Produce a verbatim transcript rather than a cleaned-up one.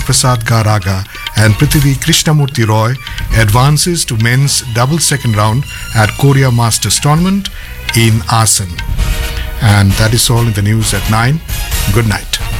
Prasad Garaga and Prithvi Krishnamurti Roy advances to men's double second round at Korea Masters Tournament in Asan. And that is all in the news at nine. Good night.